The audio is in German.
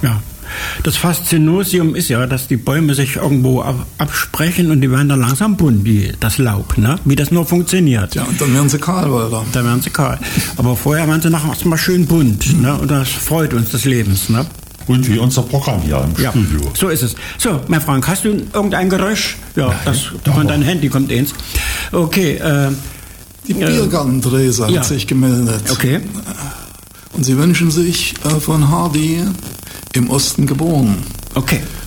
Ja. Das Faszinosium ist ja, dass die Bäume sich irgendwo absprechen und die werden dann langsam bunt, wie das Laub, ne? Wie das nur funktioniert. Ja, und dann werden sie kahl, Walter. Dann werden sie kahl. Aber vorher werden sie nachher erstmal schön bunt, ne? Und das freut uns des Lebens, ne? Und wie unser Programm hier im Studio. So ist es. So, mein Frank, hast du irgendein Geräusch? Ja, nein, das von deinem Handy kommt eins. Okay. Die Biergarten-Therese hat sich gemeldet. Okay. Und sie wünschen sich von Hardy im Osten geboren. Okay.